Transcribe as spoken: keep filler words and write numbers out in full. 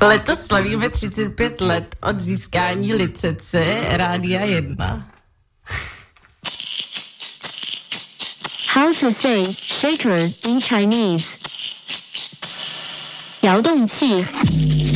Letos slavíme třicet pět let od získání licence Rádia jedna. How to say shaker in Chinese? 摇动器